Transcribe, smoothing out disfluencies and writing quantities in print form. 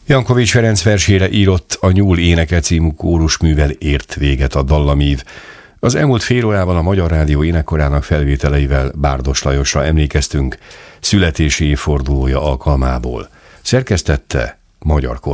Jankovics Ferenc versére írott A Nyúl éneke című kórusművel ért véget a dallamív. Az elmúlt fél órában a Magyar Rádió énekkorának felvételeivel Bárdos Lajosra emlékeztünk születési évfordulója alkalmából. Szerkesztette Magyar Kor.